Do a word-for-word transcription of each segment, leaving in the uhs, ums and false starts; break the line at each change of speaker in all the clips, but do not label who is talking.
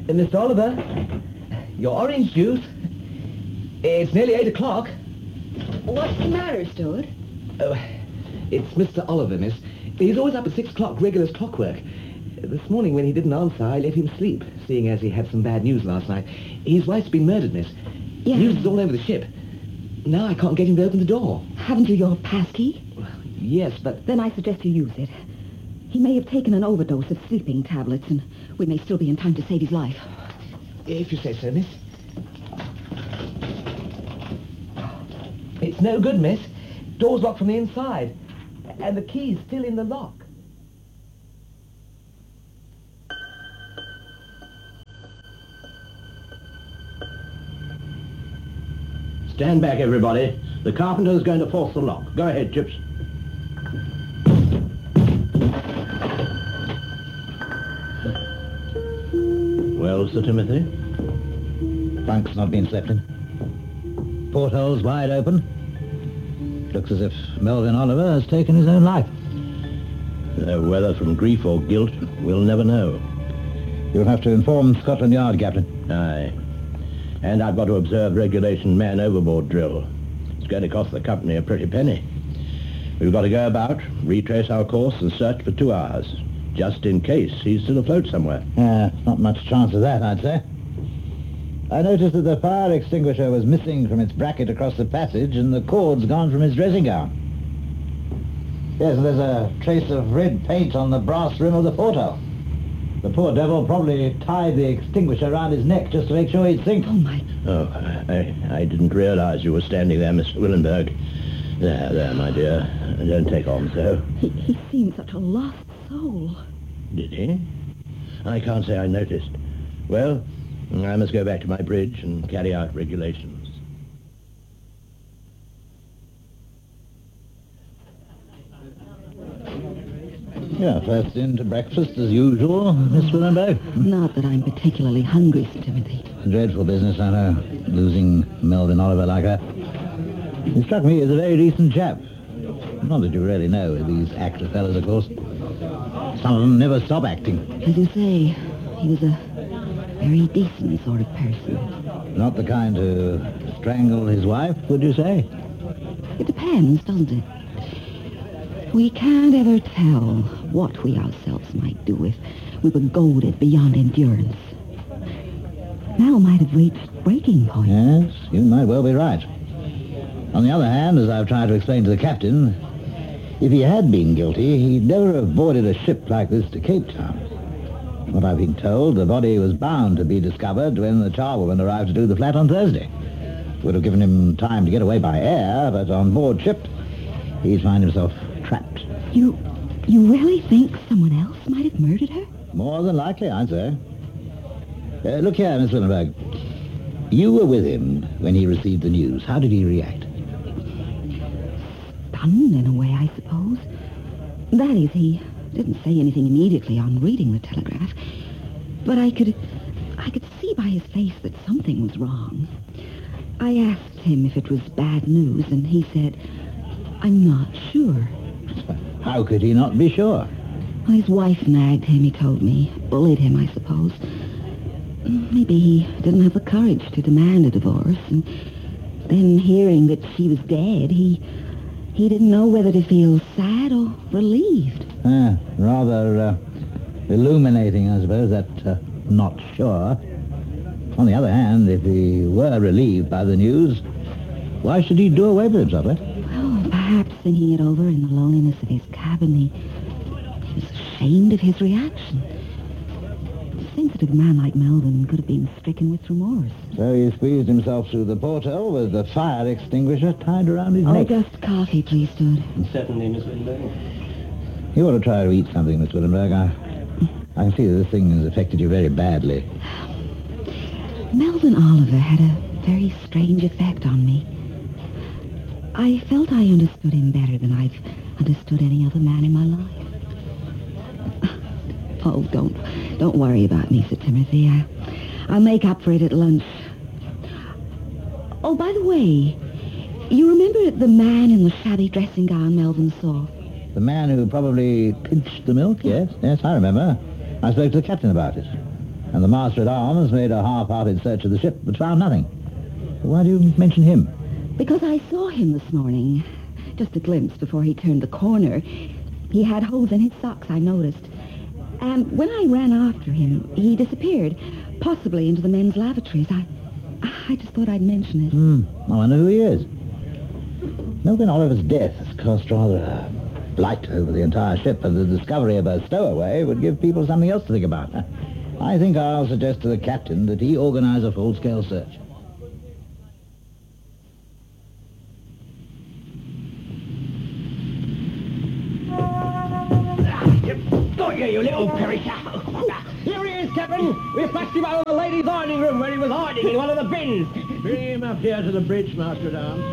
Mister Oliver, your orange juice. It's nearly eight o'clock.
What's the matter, Stuart?
Oh, it's Mister Oliver, miss. He's always up at six o'clock, regular as clockwork. This morning when he didn't answer, I let him sleep, seeing as he had some bad news last night. His wife's been murdered, miss.
Yeah.
News is all over the ship. Now I can't get him to open the door.
Haven't you your passkey?
Well, yes, but...
Then I suggest you use it. He may have taken an overdose of sleeping tablets, and we may still be in time to save his life.
If you say so, miss. It's no good, miss. Door's locked from the inside, and the key's still in the lock.
Stand back, everybody. The carpenter's going to force the lock. Go ahead, Chips. Well, Sir Timothy?
Bunk's not been slept in. Porthole's wide open. Looks as if Melvin Oliver has taken his own life.
Uh, whether from grief or guilt, we'll never know.
You'll have to inform Scotland Yard, Captain.
Aye. And I've got to observe regulation man overboard drill. It's going to cost the company a pretty penny. We've got to go about, retrace our course, and search for two hours, just in case he's still afloat somewhere.
Yeah, not much chance of that, I'd say. I noticed that the fire extinguisher was missing from its bracket across the passage, and the cord's gone from his dressing gown. Yes, and there's a trace of red paint on the brass rim of the porthole. The poor devil probably tied the extinguisher around his neck just to make sure he'd sink.
Oh, my...
Oh, I, I didn't realize you were standing there, Mister Willenberg. There, there, my dear. Don't take on so.
He, he seemed such a lost soul.
Did he? I can't say I noticed. Well, I must go back to my bridge and carry out regulations.
Yeah, first in to breakfast as usual, Miss Willenberg.
Not that I'm particularly hungry, Sir Timothy.
Dreadful business, I know, losing Melvin Oliver like that. He struck me as a very decent chap. Not that you really know these actor fellas, of course. Some of them never stop acting.
As you say, he was a very decent sort of person.
Not the kind who strangled his wife, would you say?
It depends, doesn't it? We can't ever tell what we ourselves might do if we were goaded beyond endurance. Mel might have reached breaking point.
Yes, you might well be right. On the other hand, as I've tried to explain to the captain, if he had been guilty, he'd never have boarded a ship like this to Cape Town. What I've been told, the body was bound to be discovered when the charwoman arrived to do the flat on Thursday. Would have given him time to get away by air, but on board ship, he'd find himself trapped.
You... you really think someone else might have murdered her?
More than likely, I'd say. Uh, look here, Miss Willenberg. You were with him when he received the news. How did he react?
Stunned, in a way, I suppose. That is, he didn't say anything immediately on reading the telegraph. But I could... I could see by his face that something was wrong. I asked him if it was bad news, and he said, "I'm not sure."
How could he not be sure?
Well, his wife nagged him, he told me. Bullied him, I suppose. Maybe he didn't have the courage to demand a divorce, and then hearing that she was dead, he he didn't know whether to feel sad or relieved.
Ah, rather uh, illuminating, I suppose, that uh, not sure. On the other hand, if he were relieved by the news, why should he do away with himself, eh?
Well, perhaps thinking it over in the loneliness of his cabin, he, he was ashamed of his reaction. A sensitive man like Melvin could have been stricken with remorse.
So he squeezed himself through the porthole with the fire extinguisher tied around his
Oh,
neck.
just coffee, please, Stuart.
Certainly, Miss Willenberg.
You ought to try to eat something, Miss Willenberg. I, I can see that this thing has affected you very badly.
Melvin Oliver had a very strange effect on me. I felt I understood him better than I've understood any other man in my life. Oh, don't, don't worry about me, Sir Timothy. I, I'll make up for it at lunch. Oh, by the way, you remember the man in the shabby dressing gown Melvin saw?
The man who probably pinched the milk, yes? Yes, I remember. I spoke to the captain about it. And the master-at-arms made a half-hearted search of the ship, but found nothing. Why do you mention him?
Because I saw him this morning. Just a glimpse before he turned the corner. He had holes in his socks, I noticed. And when I ran after him, he disappeared, possibly into the men's lavatories. I I just thought I'd mention it.
Hmm. I wonder who he is. Melvin Oliver's death has cast rather a blight over the entire ship, and the discovery of a stowaway would give people something else to think about. I think I'll suggest to the captain that he organize a full-scale search.
Got you, you little perisher. Here he is, Captain. We flashed him out of the ladies' dining room where he was hiding in one of the bins. Bring him up here to the bridge, Master-at-Arms.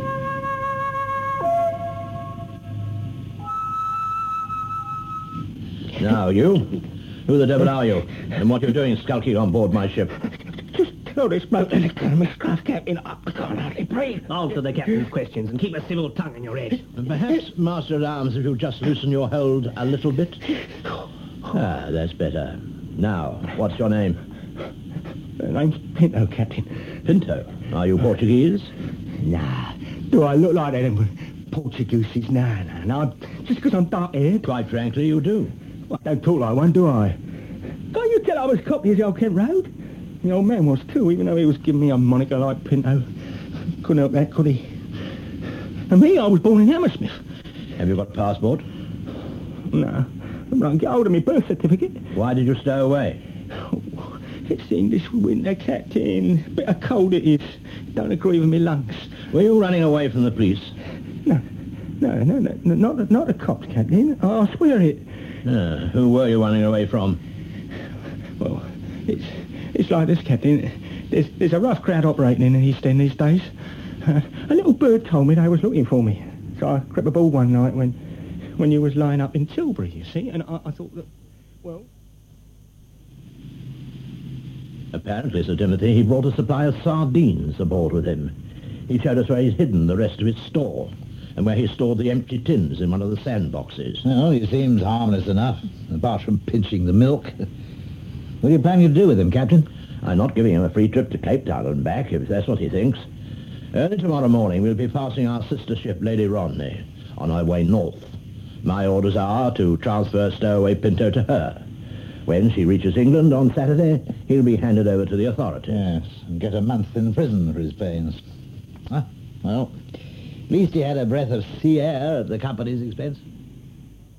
Now, you. Who the devil are you? And what are you doing skulking on board my ship?
Just tell this bloke to let go of Miss Craft, Captain. I can't hardly breathe.
Answer the captain's questions and keep a civil tongue in your head.
And perhaps, Master-at-Arms, if you'll just loosen your hold a little bit. Ah, that's better. Now, what's your name?
My name's Pinto, Captain.
Pinto. Are you Portuguese?
Nah. Do I look like them Portuguese? Nah, nah, nah. Just because I'm dark-haired.
Quite frankly, you do.
I don't talk like one, do I? Can't you tell I was cockney as the old Kent Road? The old man was too, even though he was giving me a moniker like Pinto. Couldn't help that, could he? And me, I was born in Hammersmith.
Have you got a passport?
No. I'm not get hold of my birth certificate.
Why did you stow away?
Oh, it's the English winter, Captain. Bit of cold it is. Don't agree with me lungs.
Were you running away from the police?
No. No, no, no, no not, not the cops, Captain. I, I swear it.
Uh, who were you running away from?
Well, it's it's like this, Captain. There's, there's a rough crowd operating in the East End these days. Uh, a little bird told me they was looking for me. So I crept aboard one night when when you was lying up in Tilbury, you see, and I, I thought that, well...
Apparently, Sir Timothy, he brought a supply of sardines aboard with him. He showed us where he's hidden the rest of his store, and where he stored the empty tins in one of the sandboxes.
Well, he seems harmless enough, apart from pinching the milk. What are you planning to do with him, Captain?
I'm not giving him a free trip to Cape Town and back, if that's what he thinks. Early tomorrow morning, we'll be passing our sister ship, Lady Rodney, on our way north. My orders are to transfer Stowaway Pinto to her. When she reaches England on Saturday, he'll be handed over to the authorities.
Yes, and get a month in prison for his pains. Ah, well, at least he had a breath of sea air at the company's expense.